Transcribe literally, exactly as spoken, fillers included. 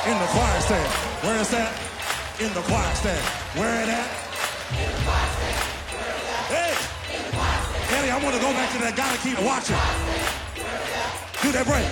In the choir stand. Where is that? In the choir stand. Where it at? In the choir stand. Where is that? Hey! In the choir stand. Eddie, I want to go back to that. Gotta keep watching. Do that break.